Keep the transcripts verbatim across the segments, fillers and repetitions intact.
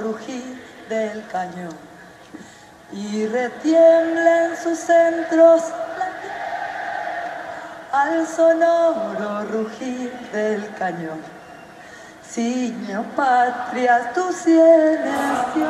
rugir del cañón y retiembla en sus centros la tierra al sonoro rugir del cañón. Ciño patria, tu silencio.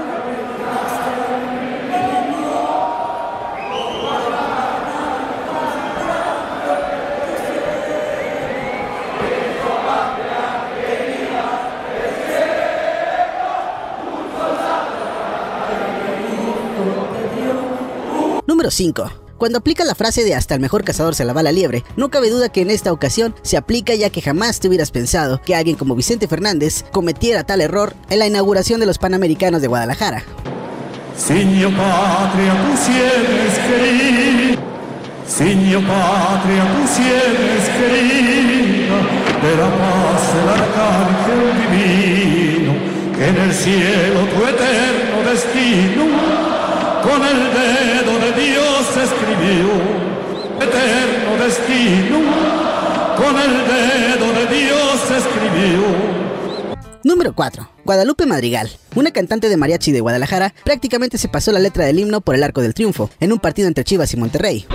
Número cinco. Cuando aplica la frase de hasta el mejor cazador se la va la liebre, no cabe duda que en esta ocasión se aplica, ya que jamás te hubieras pensado que alguien como Vicente Fernández cometiera tal error en la inauguración de los Panamericanos de Guadalajara. Signor patria, tu sienes querida, Signor patria, tu sienes querida, de la paz el arcángel divino, que en el cielo tu eterno destino con el dedo de Dios escribió, eterno destino, con el dedo de Dios escribió. Número cuatro. Guadalupe Madrigal. Una cantante de mariachi de Guadalajara prácticamente se pasó la letra del himno por el Arco del Triunfo, en un partido entre Chivas y Monterrey.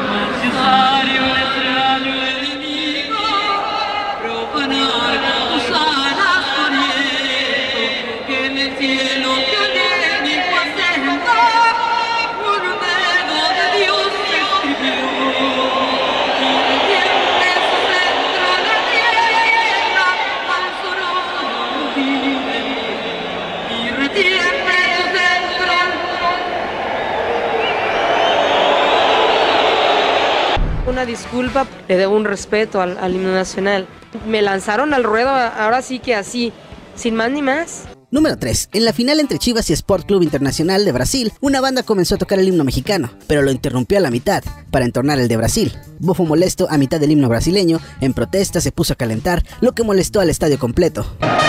Una disculpa, le debo un respeto al, al himno nacional. Me lanzaron al ruedo, ahora sí que así, sin más ni más. Número tres. En la final entre Chivas y Sport Club Internacional de Brasil, una banda comenzó a tocar el himno mexicano, pero lo interrumpió a la mitad para entonar el de Brasil. Bofo, molesto a mitad del himno brasileño, en protesta se puso a calentar, lo que molestó al estadio completo.